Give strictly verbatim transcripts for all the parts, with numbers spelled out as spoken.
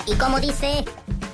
¿Y cómo dice?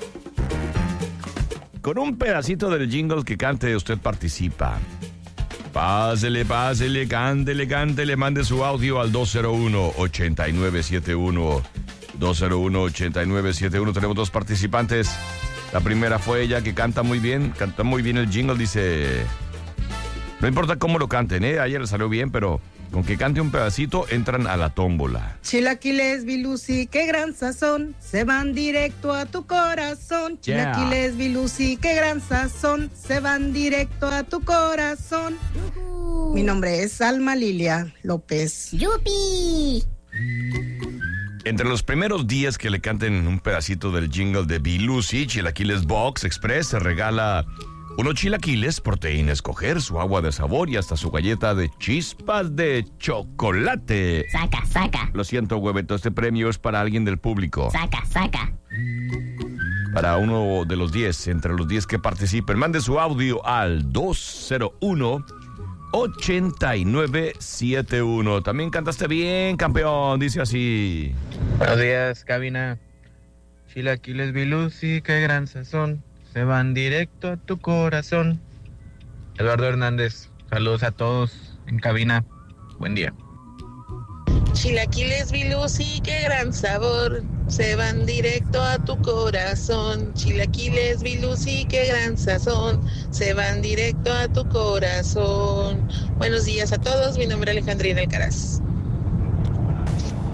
Con un pedacito del jingle que cante, usted participa. Pásele, pásele, cántele, cántele, mande su audio al dos cero uno, ocho nueve siete uno. dos cero uno, ocho nueve siete uno. Tenemos dos participantes. La primera fue ella, que canta muy bien, canta muy bien el jingle, dice... No importa cómo lo canten, ¿eh? A ella le salió bien, pero con que cante un pedacito, entran a la tómbola. Chilaquiles, Vilusi, qué gran sazón, se van directo a tu corazón. Yeah. Chilaquiles, Vilusi, qué gran sazón, se van directo a tu corazón. Yuhu. Mi nombre es Alma Lilia López. ¡Yupi! Entre los primeros días que le canten un pedacito del jingle de Vilusi, Chilaquiles Box Express se regala unos chilaquiles, proteína escoger, su agua de sabor y hasta su galleta de chispas de chocolate. Saca, saca. Lo siento, hueveto, este premio es para alguien del público. Saca, saca. Para uno de los diez, entre los diez que participen. Mande su audio al dos cero uno, ocho nueve siete uno. También cantaste bien, campeón, dice así. Buenos días, cabina. Chilaquiles Vilusi, qué gran sazón, se van directo a tu corazón. Eduardo Hernández, saludos a todos en cabina. Buen día. Chilaquiles Vilusi, qué gran sabor, se van directo a tu corazón. Chilaquiles Vilusi, qué gran sazón, se van directo a tu corazón. Buenos días a todos, mi nombre es Alejandrina Alcaraz.